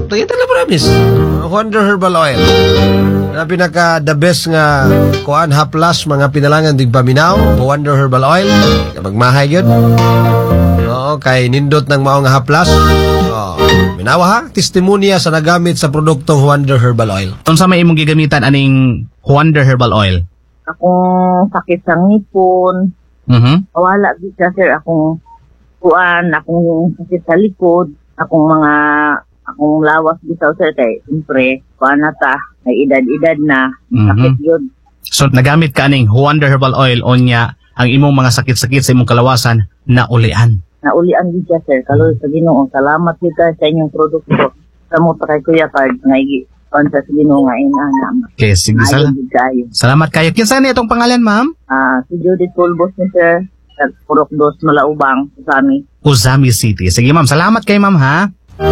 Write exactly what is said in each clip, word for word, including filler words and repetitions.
Ito na promise. Wonder Herbal Oil. Na pinaka the best nga kuan haplas mga pinalangan dig paminaw. Wonder Herbal Oil. Magmahay yun. Oo, kay nindot ng maong haplas. Oo. Minawa ha, testimonya sa nagamit sa produktong Wonder Herbal Oil. Kung sa may imong gigamitan aning Wonder Herbal Oil? Akong sakit sa ngipon. Mhm. Wala di ka sir akong kuan, akong sakit sa likod, akong mga akong lawas bitaw sir kay siyempre kuan na ta, may edad-edad na, sakit Mhm. yun. So nagamit ka aning Wonder Herbal Oil onya ang imong mga sakit-sakit sa imong kalawasan na ulian. Naulian di ka sir, kaloy sa Ginoo. Salamat di ka sa inyong produkto. Sa mo kay Kuya Card nga igi on sa Ginoo nga ina. Okay, sige, sal- Ayun di kayo. salamat kayo. Kinsa ni itong pangalan, ma'am? Ah, si Judith Pulbos ni sir. Sa Purok Dos, Malaubang, sa amin. Uzami City. Sige, ma'am. Salamat kay ma'am, ha?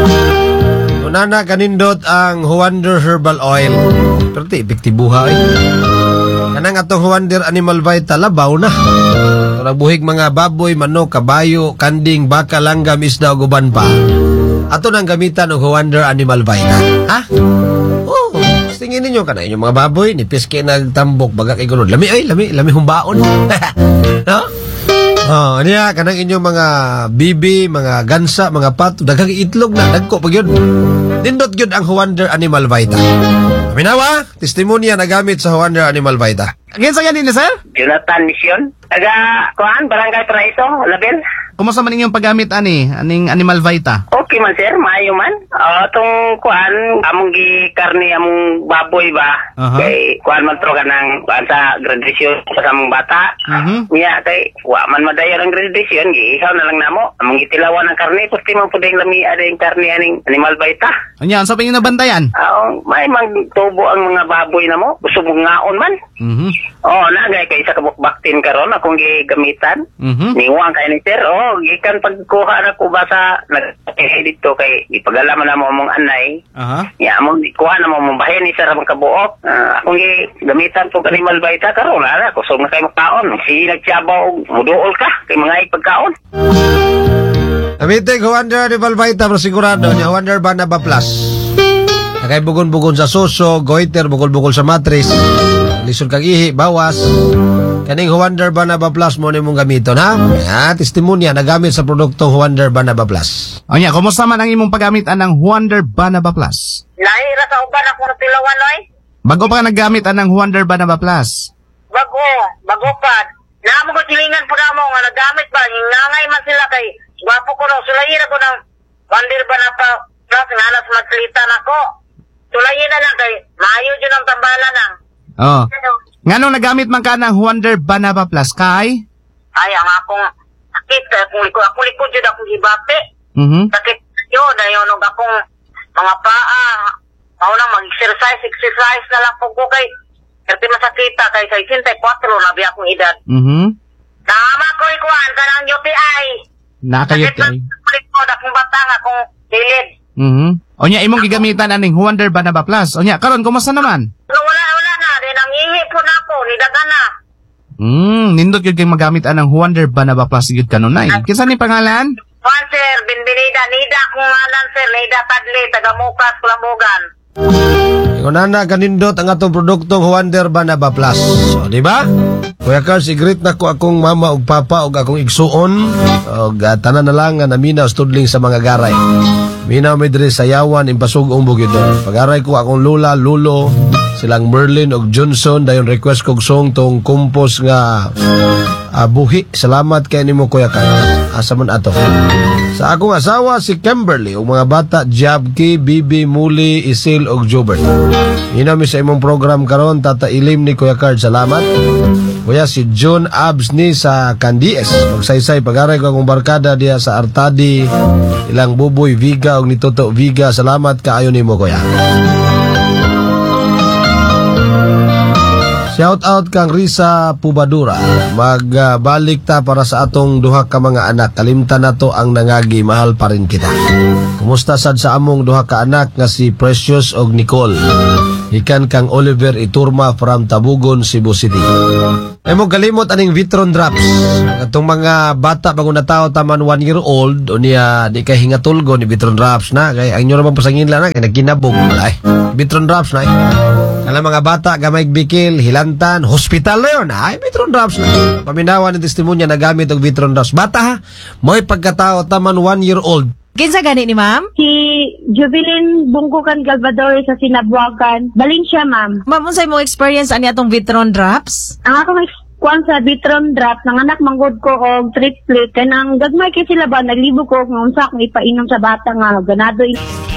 Unana kanindot ang Wonder Herbal Oil. Pero ti epektibuha eh. Kanang atong Wonder Animal Vita labaw na. So, nagbuhig mga baboy, manok, kabayo, kanding, baka, langgam, isda o guban pa. Ato nang gamitan ng Wonder Animal Vita. Ha? Oo. Tingin ninyo ka na inyong mga baboy, nipis kayo nagtambok, baga kay gunod. Lami ay, lami, lami humbaon. No? Oh, niya kanang inyong mga bibi, mga gansa, mga pato, daghang itlog na dagko pag yun. Nindot yun ang Wonder Animal Vita. Minawa, testimonya na gamit sa Wonder Animal Vita. Kinsa yan din, sir? Jonathan Mission. Taga, kuhan, Barangay Paraiso, Label. Kumusta man inyong paggamit ani, aning Animal Vita? Okay man, sir. Maayo man. Uh, itong kuhan, among gi-karni, among baboy ba? Aha. Kay, kuhan man tro ka ng, kuhan sa graduation sa among bata. Mhm. Niya, kay, wa man madayo ang graduation, gi-ihaw na lang namo. Among itilawan ng karni, pusti man po din lami ada yung karni aning Animal Vita. Anya, sa pingin nabantayan? Uh, may magtubo ang mga baboy na mo. Gusto mong ngaon man. Mhm. Oh, nagay kay sa kabukbaktin karon akong gigamitan. Mhm. Niwang kay ni sir, oh, gikan pagkuha na ko ba sa nag dito kay ipagalaman na mo mong anay. Aha. Ya mo kuha na mo mong bahin ni sir ang kabuok. Uh, akong gigamitan po Animal Vita karon ala kusog na kay magkaon. Si nagtiabaw muduol ka kay mga ipagkaon. Amitig Wonder Animal Vita, pero sigurado niya Wonder Banaba Plus. Nakay bugon-bugon sa suso, goiter, bukol-bukol sa matris, lisod kag ihi, bawas. Kaning Wonder Banaba Plus mo ni mong gamiton, ha? Ya, testimonya nagamit sa produktong Wonder Banaba Plus. Anya, kumusta man ang imong paggamit anang Wonder Banaba Plus? Nahira sa uban ako na tilawan, oy. Bago pa ka naggamit anang Wonder Banaba Plus? Bago, bago pa. Naamo ko tilingan po na mo nga nagamit ba. Ngangay man sila kay gwapo ko no. Sulayin ako ng Wonder Banaba Plus nga alas magkalitan ako. Sulayin na lang kay maayo dyan ang tambalan na. Oh. Nganong nagamit man ka ng Wonder Banaba Plus kay? Ay, ang akong sakit. Akong likod, akong likod dyan akong hibate. Mhm. Sakit yun. Ayun, nung akong mga paa. Ako nang mag-exercise, exercise na lang po ko kay kasi masakita kay sa sixty-four labi akong edad. Mhm. Tama ko ikuan ka ng U T I. Nakayot Sakit kay. man likod akong batang akong dilid. Mhm. Onya imong gigamitan aning Wonder Banaba Plus. Onya karon kumusta naman? Pero wala, wala na. Din ang ihi po na ako. Nidagan na. Hmm, nindot gyud kay magamit anang Wonder Banaba Plus gyud kanunay. Kinsa ni pangalan? Juan sir, binbinida. Nida akong ngalan sir. Nida Tadli. Tagamukas, Kulambugan. Ingonana kanindot ang atong produktong Wonder Banaba Plus. O, di ba? Kuya Carl, sigrit na ko akong mama ug papa ug akong igsuon ug uh, tanan na lang nga namina studling sa mga garay. Minaw mi diri sa Yawan impasugong bugid. Pag-aray ko akong lula, lulo, silang Merlin ug Johnson dayon request kog song tong kumpos nga uh, buhi. Salamat kay nimo Kuya Carl. Asa man ato? Sa akong asawa si Kimberly ug mga bata Jabki, Bibi, Muli, Isil ug Jobert. Minaw mi sa imong program karon Tata Ilim ni Kuya Carl. Salamat. Kuya si John Abs ni sa Candies. Magsaysay pag-aray ko akong barkada diya sa Artadi, ilang Buboy Viga ug ni Toto Viga. Salamat kaayo nimo Kuya. Shout out kang Risa Pubadura. Magbalik ta para sa atong duha ka mga anak. Kalimtan na to ang nangagi, mahal pa rin kita. Kumusta sad sa among duha ka anak nga si Precious og Nicole? Ikan kang Oliver Iturma from Tabugon, Cebu City. Ay mo kalimot aning Vitron Drops. Atong mga bata bago nataw taman one year old o niya di kay hingatulgo ni Vitron Drops na kay ang inyo naman pasangin lang na kay nagkinabog ay Vitron Drops na ay. Alam mga bata gamay bikil hilantan hospital na yun ay Vitron Drops na. Paminawan ng testimonya na gamit og Vitron Drops. Bata ha mo'y pagkatao taman one year old. Kinsa gani ni ma'am? Si Jubilin Bungkukan Galvador sa Sinabuakan. Balin siya, ma'am. Ma'am, unsay mo experience ani atong Vitron Drops? Ang akong kuan sa Vitron Drops, ng anak manggod ko og triplet. Kaya nang gagmay kay sila ba, naglibo ko kung unsa akong ipainom sa bata nga ganado.